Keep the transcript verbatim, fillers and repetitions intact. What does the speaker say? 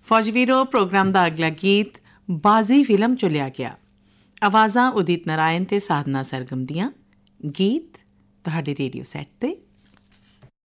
ਫੌਜਵੀਰੋ programme ਦਾ ਅਗਲਾ ਗੀਤ ਬਾਜ਼ੀ ਫਿਲਮ 'ਚੋਂ ਲਿਆ ਗਿਆ। ਆਵਾਜ਼ਾਂ ਉਦਿਤ ਨਾਰਾਇਣ ਅਤੇ ਸਾਧਨਾ ਸਰਗਮ ਦੀਆਂ। ਗੀਤ ਤੁਹਾਡੇ ਰੇਡੀਓ ਸੈੱਟ 'ਤੇ